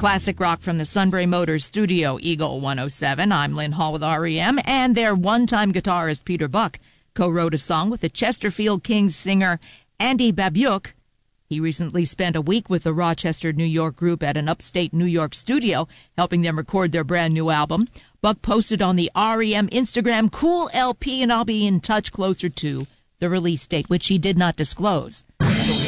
Classic rock from the Sunbury Motors studio, Eagle 107. I'm Lynn Hall with REM, and their one-time guitarist Peter Buck co-wrote a song with the Chesterfield Kings singer Andy Babiuk. He recently spent a week with the Rochester, New York group at an upstate New York studio, helping them record their brand new album. Buck posted on the REM Instagram, "Cool LP, and I'll be in touch closer to the release date," which he did not disclose. So